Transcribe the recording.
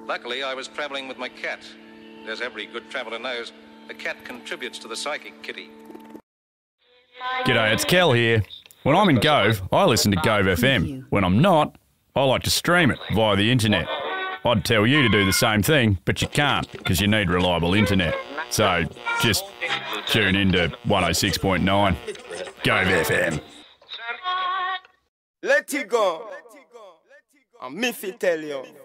Luckily, I was travelling with my cat. As every good traveller knows, a cat contributes to the psychic, Kitty. G'day, it's Kel here. When I'm in Gove, I listen to Gove FM. When I'm not, I like to stream it via the internet. I'd tell you to do the same thing, but you can't because you need reliable internet. So just tune in to 106.9 Gove FM. Let it go. I'm Miffy tell you.